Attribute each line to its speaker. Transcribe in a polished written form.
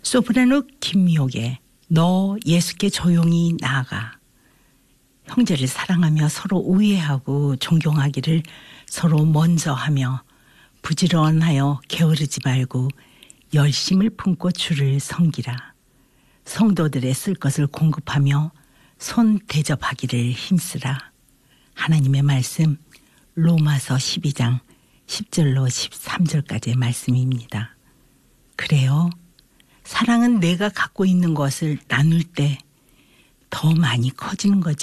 Speaker 1: 소프라노 김미옥의 너 예수께 조용히 나아가. 형제를 사랑하며 서로 우애하고 존경하기를 서로 먼저 하며 부지런하여 게으르지 말고 열심을 품고 주를 섬기라. 성도들의 쓸 것을 공급하며 손 대접하기를 힘쓰라. 하나님의 말씀 로마서 12장 10절로 13절까지의 말씀입니다. 그래요. 사랑은 내가 갖고 있는 것을 나눌 때 더 많이 커지는 거죠.